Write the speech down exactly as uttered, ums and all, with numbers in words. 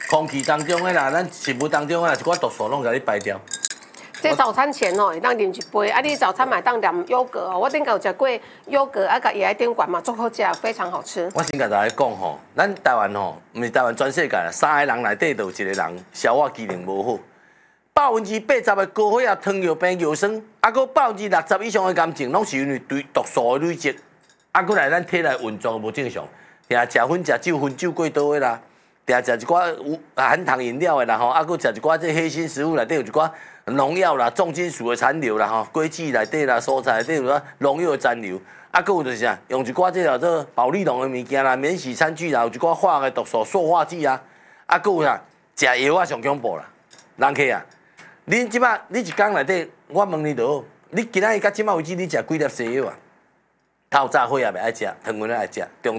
空气当中的啦，咱食物当中的啦，一寡毒素拢甲你排掉。 这早餐前哦，会当啉一杯，啊，你早餐买当点优格哦。我顶个有食过优格，啊，甲椰来顶管嘛，足好食，非常好吃。 我先甲大家讲吼，咱台湾吼，毋是台湾全世界啦，三个人内底就有一个人消化机能无好，百分之八十的高血压、糖尿病、尿酸，啊，佮百分之六十以上的癌症，拢是因为对毒素的累积，啊，佮来咱体内运作无正常，定食薰、食酒、薰酒过多的啦，定食一寡有含糖饮料的啦吼，啊，佮食一寡这黑心食物内底有一寡。农药啦、重金属的残留啦、吼，果子内底啦、蔬菜内底有啥农药的残留，啊，佮有就是啥，用一寡这叫做保利龙的物件啦、免洗餐具啦，有一寡化学的毒素、塑化剂啊，啊，佮有啥，食药啊上恐怖啦，人客啊，恁即摆你一工内底，我问你就好，你今仔日到即摆为止，你食几粒西药啊？透早血压袂爱食，糖分爱食，中